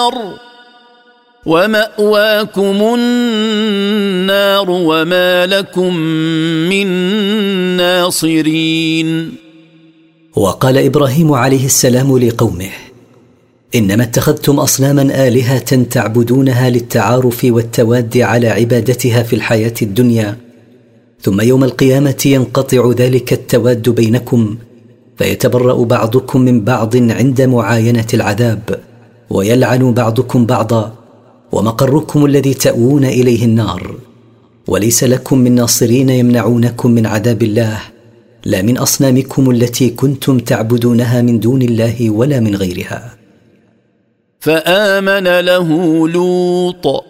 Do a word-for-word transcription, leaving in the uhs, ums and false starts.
النار ومأواكم النار وما لكم من ناصرين. وقال إبراهيم عليه السلام لقومه: إنما اتخذتم أصناما آلهة تعبدونها للتعارف والتواد على عبادتها في الحياة الدنيا، ثم يوم القيامة ينقطع ذلك التواد بينكم، فيتبرأ بعضكم من بعض عند معاينة العذاب، ويلعن بعضكم بعضا، ومقركم الذي تأوون إليه النار، وليس لكم من ناصرين يمنعونكم من عذاب الله، لا من أصنامكم التي كنتم تعبدونها من دون الله ولا من غيرها. فآمن له لوط